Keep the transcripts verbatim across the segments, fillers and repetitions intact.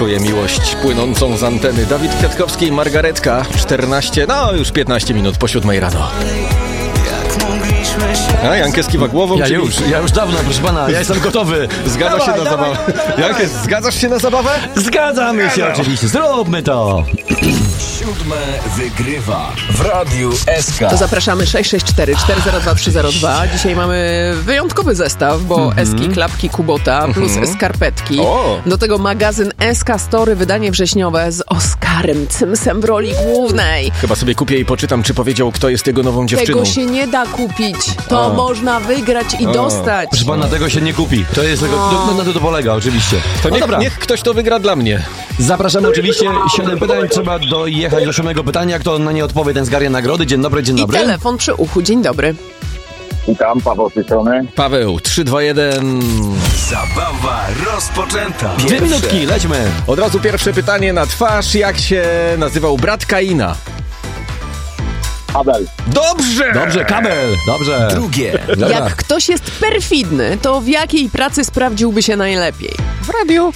Czuję miłość płynącą z anteny. Dawid Kwiatkowski i Margaretka. czternaście, no już piętnaście minut po siódmej rano. A, Jankes kiwa głową. Ja czyli... już, ja już dawno, proszę pana, ja jestem gotowy. Zgadza dawaj, się na dawaj, zabawę. dawaj, dawaj. Jankes, zgadzasz się na zabawę? Zgadzamy się oczywiście, zróbmy to. Siódme wygrywa w Radiu S K. To zapraszamy sześć sześć cztery cztery zero dwa trzy zero dwa. Dzisiaj mamy wyjątkowy zestaw, bo mm-hmm. Eski, klapki Kubota plus mm-hmm. skarpetki. O. Do tego magazyn S K Story, wydanie wrześniowe z Oskarem Cymsem w roli głównej. Chyba sobie kupię i poczytam, czy powiedział, kto jest jego nową dziewczyną. Tego się nie da kupić. To A. można wygrać i A. dostać. Proszę pana, tego się nie kupi. To jest tego, no. na to to polega, oczywiście. To no niech, dobra. niech ktoś to wygra dla mnie. Zapraszamy oczywiście. Siedem pytań, trzeba dojechać do siódmego pytania. Kto na nie odpowie, ten zgarnia nagrody. Dzień dobry, dzień I dobry. telefon przy uchu. Dzień dobry. Witam, Paweł z tej strony. Paweł, trzy, dwa, jeden. Zabawa rozpoczęta. Dwie minutki, lećmy. Od razu pierwsze pytanie na twarz. Jak się nazywał brat Kaina? Abel. Dobrze! Dobrze, kabel, dobrze. Drugie. Dobra. Jak ktoś jest perfidny, to w jakiej pracy sprawdziłby się najlepiej? W radiu.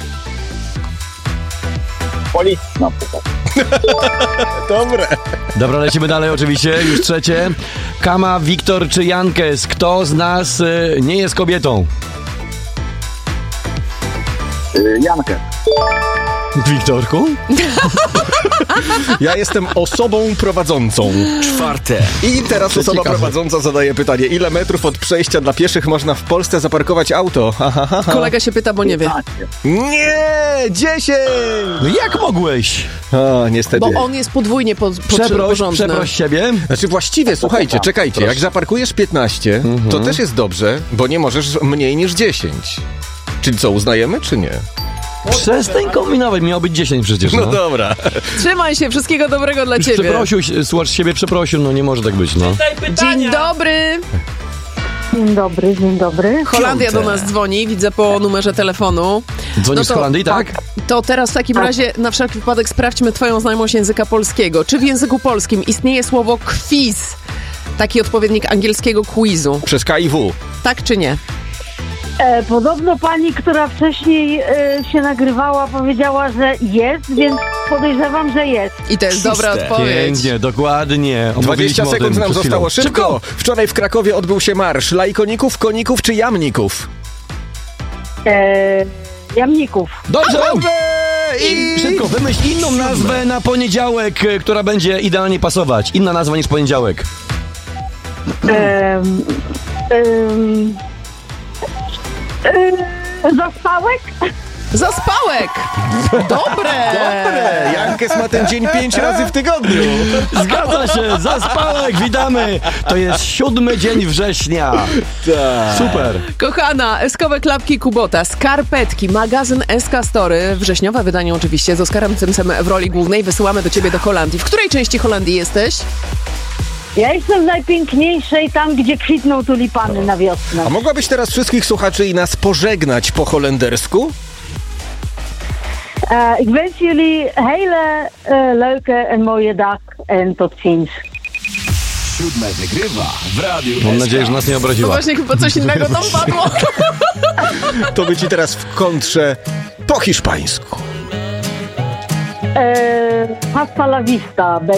Policja na przykład. Dobre. Dobra, lecimy dalej oczywiście. Już trzecie. Kama, Wiktor czy Jankes? Kto z nas y, nie jest kobietą? Yy, Jankę. Wiktorku? Ja jestem osobą prowadzącą. Czwarte. I teraz To osoba ciekawe. prowadząca zadaje pytanie. Ile metrów od przejścia dla pieszych można w Polsce zaparkować auto? Ha, ha, ha, ha. Kolega się pyta, bo nie wie. Nie! Dziesięć! No jak mogłeś? A, niestety. Bo on jest podwójnie po, po, Przeproś, porządny. przeproś siebie. Znaczy właściwie, słuchajcie, czekajcie, jak zaparkujesz piętnaście, to też jest dobrze, bo nie możesz mniej niż dziesięć. Czyli co, uznajemy, czy nie? Przestań kombinować, miało być dziesięć przecież. No No. dobra. Trzymaj się, wszystkiego dobrego dla Już ciebie. przeprosił, słuchacz siebie przeprosił, no nie może tak być, no. Dzień dobry. Dzień dobry, dzień dobry. Holandia Piąte. do nas dzwoni, widzę po numerze telefonu. Dzwonisz z Holandii, tak? To teraz w takim razie na wszelki wypadek sprawdźmy twoją znajomość języka polskiego. Czy w języku polskim istnieje słowo quiz? Taki odpowiednik angielskiego quizu. Przez K I W. Tak czy nie? E, podobno pani, która wcześniej e, się nagrywała, powiedziała, że jest, więc podejrzewam, że jest. I to jest dobra Szóste. odpowiedź. Pięknie, dokładnie. dwadzieścia Omówiliśmy o sekund tym nam przed zostało. chwilą. Szybko! Wczoraj w Krakowie odbył się marsz lajkoników, koników czy jamników? E, jamników. Dobrze! Dobrze! I szybko, wymyśl inną nazwę na poniedziałek, y, która będzie idealnie pasować. Inna nazwa niż poniedziałek. E, e, e, zaspałek? Zaspałek! Dobre! Dobre! Jankes ma ten dzień pięć razy w tygodniu. Zgadza się, zaspałek, witamy! To jest siódmy dzień września. Tak. Super. Kochana, eskowe klapki Kubota, skarpetki, magazyn S K Story, wrześniowe wydanie oczywiście z Oskarem Cymsem w roli głównej. Wysyłamy do ciebie do Holandii. W której części Holandii jesteś? Ja jestem w najpiękniejszej, tam gdzie kwitną tulipany na wiosnę. A mogłabyś teraz wszystkich słuchaczy i nas pożegnać po holendersku? E, ik wens jullie hele e, leuke en mooie dag en tot ziens. Siódme wygrywa w Radiu Mam S K. nadzieję, że nas nie No obraziła. właśnie, chyba coś innego tam padło. To by ci teraz w kontrze po hiszpańsku. E, hasta la vista,